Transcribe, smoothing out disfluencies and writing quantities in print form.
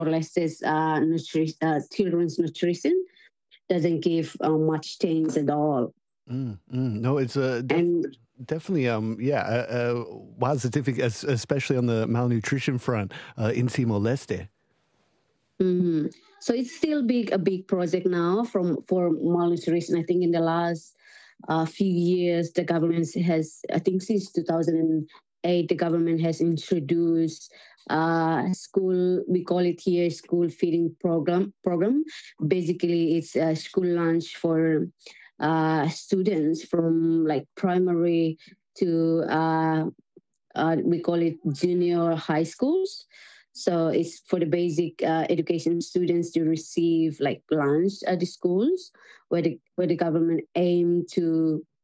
Lester's children's nutrition doesn't give much change at all. No, it's And definitely yeah, wild statistic, especially on the malnutrition front in Timor Leste. mhm. So it's still a big project now from for malnutrition. I think in the last few years, the government has, I think since 2008, the government has introduced school, we call it here school feeding program. Basically, it's a school lunch for students from like primary to we call it junior high schools. So it's for the basic education students to receive like lunch at the schools, where the government aim to